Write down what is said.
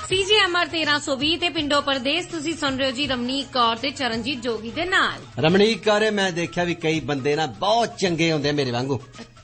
CGMR 1320 ਤੇ ਪਿੰਡੋ ਪਰਦੇਸ। ਤੁਸੀਂ ਸੁਣ ਰਹੇ ਹੋ ਜੀ ਰਮਨੀਕ ਕੌਰ ਤੇ ਚਰਨਜੀਤ ਜੋਗੀ ਦੇ ਨਾਲ। ਰਮਨੀਕ ਕੌਰ, ਮੈਂ ਦੇਖਿਆ ਵੀ ਕਈ ਬੰਦੇ ਨਾ ਬਹੁਤ ਚੰਗੇ ਹੁੰਦੇ ਮੇਰੇ ਵਾਂਗੂ,